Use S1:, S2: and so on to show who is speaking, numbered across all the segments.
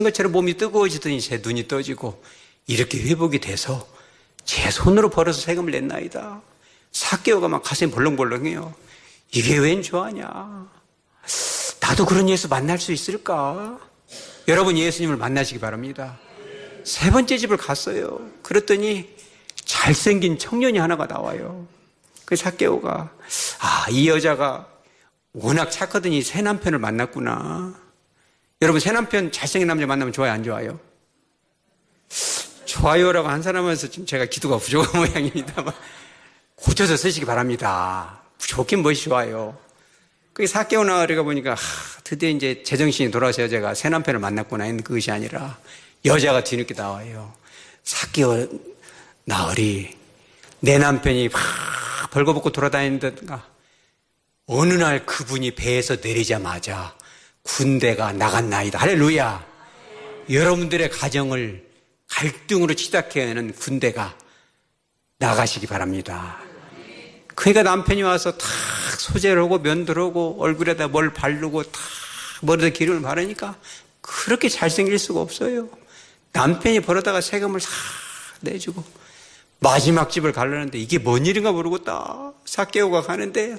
S1: 것처럼 몸이 뜨거워지더니 제 눈이 떠지고 이렇게 회복이 돼서 제 손으로 벌어서 세금을 냈나이다. 삭개오가 막 가슴이 벌렁벌렁해요. 이게 웬 좋아하냐. 나도 그런 예수 만날 수 있을까? 여러분 예수님을 만나시기 바랍니다. 세 번째 집을 갔어요. 그랬더니 잘생긴 청년이 하나가 나와요. 그 삭개오가 이 여자가 워낙 착하더니 새 남편을 만났구나. 여러분 새 남편 잘생긴 남자 만나면 좋아요 안 좋아요? 좋아요라고 한 사람에서 지금 제가 기도가 부족한 모양입니다만 고쳐서 쓰시기 바랍니다. 좋긴 무엇이 좋아요. 그게 삭개오 나으리가 보니까 드디어 이제 제정신이 돌아서 여자가 새 남편을 만났구나 했는데 그것이 아니라 여자가 뒤늦게 나와요. 삭개오 나으리 내 남편이 막 벌거벗고 돌아다니는가 어느 날 그분이 배에서 내리자마자 군대가 나갔나이다. 할렐루야. 여러분들의 가정을 갈등으로 치닫게 하는 군대가 나가시기 바랍니다. 그러니까 남편이 와서 탁 소재를 하고 면도를 하고 얼굴에다 뭘 바르고 탁 머리에다 기름을 바르니까 그렇게 잘생길 수가 없어요. 남편이 벌어다가 세금을 싹 내주고 마지막 집을 가려는데 이게 뭔 일인가 모르겠다. 삭개오가 가는데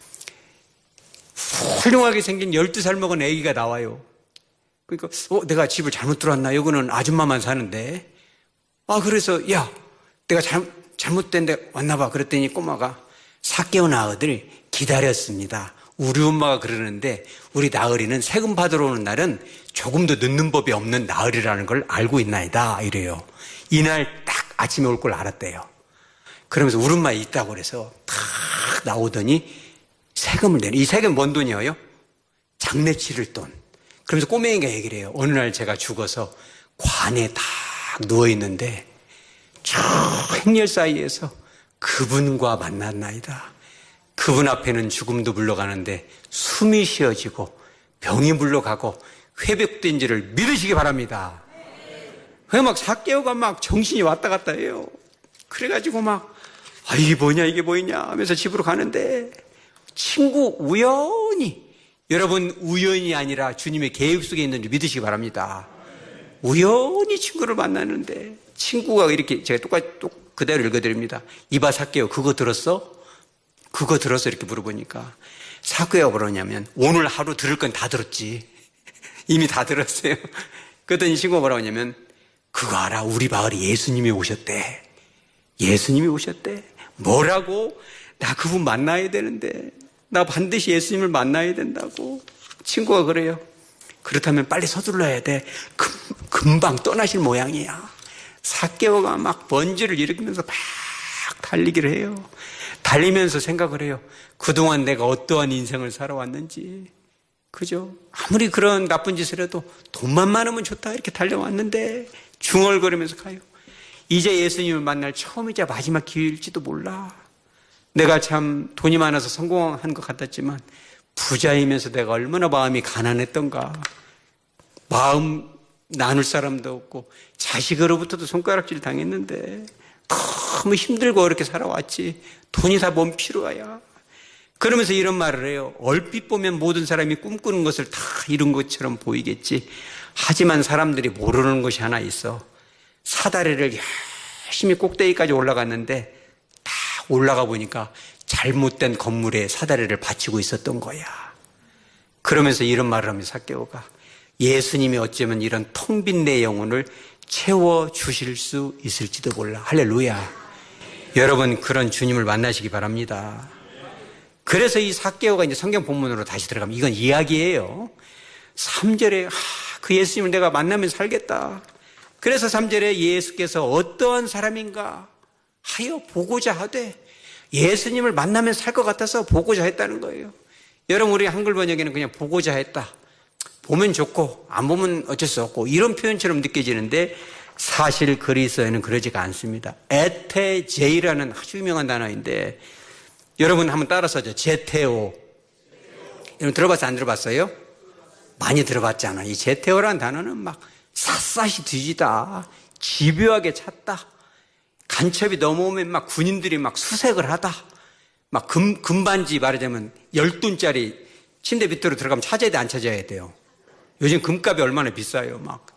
S1: 훌륭하게 생긴 12살 먹은 애기가 나와요. 그러니까 내가 집을 잘못 들어왔나? 여기는 아줌마만 사는데. 그래서 야 내가 잘못된 데 왔나 봐. 그랬더니 꼬마가 삭개오 나으들 기다렸습니다. 우리 엄마가 그러는데 우리 나으리는 세금 받으러 오는 날은 조금도 늦는 법이 없는 나으리라는 걸 알고 있나이다. 이래요. 이날 딱 아침에 올 걸 알았대요. 그러면서 우리 엄마에 있다고 그래서 탁 나오더니 세금을 내는. 이 세금 뭔 돈이에요? 장례 치를 돈. 그러면서 꼬맹이가 얘기를 해요. 어느 날 제가 죽어서 관에 딱 누워있는데 저 행렬 사이에서 그분과 만났나이다. 그분 앞에는 죽음도 물러가는데 숨이 쉬어지고 병이 물러가고 회복된 지를 믿으시기 바랍니다. 그래서 막 삭개오가 막 정신이 왔다 갔다 해요. 그래가지고 막 이게 뭐냐 하면서 집으로 가는데 친구 우연히, 여러분 우연이 아니라 주님의 계획 속에 있는 줄 믿으시기 바랍니다. 우연히 친구를 만났는데 친구가 이렇게, 제가 똑같이 그대로 읽어드립니다. 이봐 삭개오 그거 들었어? 그거 들었어? 이렇게 물어보니까 삭개오가 뭐라냐면 오늘 하루 들을 건 다 들었지. 이미 다 들었어요. 그랬더니 친구가 뭐라고 하냐면 그거 알아? 우리 마을에 예수님이 오셨대. 예수님이 오셨대. 뭐라고? 나 그분 만나야 되는데 나 반드시 예수님을 만나야 된다고. 친구가 그래요. 그렇다면 빨리 서둘러야 돼. 금방 떠나실 모양이야. 삭개오가 막 번지를 일으키면서 막 달리기를 해요. 달리면서 생각을 해요. 그동안 내가 어떠한 인생을 살아왔는지. 그죠? 아무리 그런 나쁜 짓을 해도 돈만 많으면 좋다 이렇게 달려왔는데 중얼거리면서 가요. 이제 예수님을 만날 처음이자 마지막 기회일지도 몰라. 내가 참 돈이 많아서 성공한 것 같았지만 부자이면서 내가 얼마나 마음이 가난했던가. 마음 나눌 사람도 없고 자식으로부터도 손가락질 당했는데 너무 힘들고 어렵게 살아왔지. 돈이 다 뭔 필요야. 그러면서 이런 말을 해요. 얼핏 보면 모든 사람이 꿈꾸는 것을 다 이룬 것처럼 보이겠지. 하지만 사람들이 모르는 것이 하나 있어. 사다리를 열심히 꼭대기까지 올라갔는데 딱 올라가 보니까 잘못된 건물에 사다리를 받치고 있었던 거야. 그러면서 이런 말을 하면서 삭개오가 예수님이 어쩌면 이런 텅 빈 내 영혼을 채워주실 수 있을지도 몰라. 할렐루야. 여러분 그런 주님을 만나시기 바랍니다. 그래서 이 삭개오가 이제 성경 본문으로 다시 들어가면 이건 이야기예요. 3절에 그 예수님을 내가 만나면 살겠다. 그래서 3절에 예수께서 어떠한 사람인가 하여 보고자 하되, 예수님을 만나면 살 것 같아서 보고자 했다는 거예요. 여러분 우리 한글 번역에는 그냥 보고자 했다. 보면 좋고 안 보면 어쩔 수 없고 이런 표현처럼 느껴지는데 사실 그리스어에는 그러지가 않습니다. 에테제이라는 아주 유명한 단어인데 여러분 한번 따라 써줘. 제테오. 여러분 들어봤어요? 안 들어봤어요? 많이 들어봤잖아. 이 제테오라는 단어는 막 샅샅이 뒤지다, 집요하게 찾다, 간첩이 넘어오면 막 군인들이 막 수색을 하다, 막 금반지 말하자면 10돈짜리 침대 밑으로 들어가면 찾아야 돼, 안 찾아야 돼요? 요즘 금값이 얼마나 비싸요. 막